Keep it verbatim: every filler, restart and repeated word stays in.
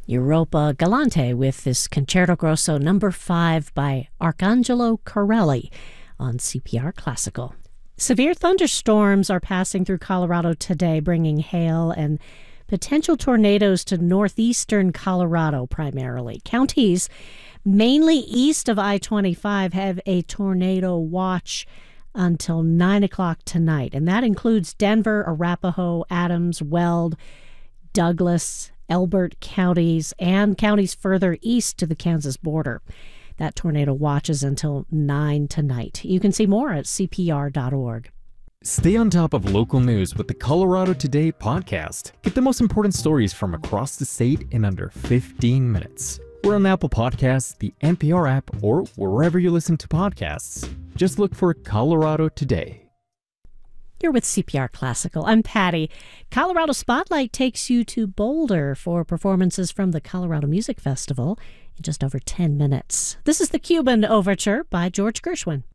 Europa Galante with this Concerto Grosso number five by Arcangelo Corelli on C P R Classical. Severe thunderstorms are passing through Colorado today, bringing hail and potential tornadoes to northeastern Colorado primarily. Counties mainly east of I twenty-five have a tornado watch until nine o'clock tonight, and that includes Denver, Arapahoe, Adams, Weld, Douglas, Elbert counties, and counties further east to the Kansas border. That tornado watches until nine tonight. You can see more at C P R dot org. Stay on top of local news with the Colorado Today podcast. Get the most important stories from across the state in under fifteen minutes. We're on Apple Podcasts, the N P R app, or wherever you listen to podcasts. Just look for Colorado Today. You're with C P R Classical. I'm Patty. Colorado Spotlight takes you to Boulder for performances from the Colorado Music Festival in just over ten minutes. This is the Cuban Overture by George Gershwin.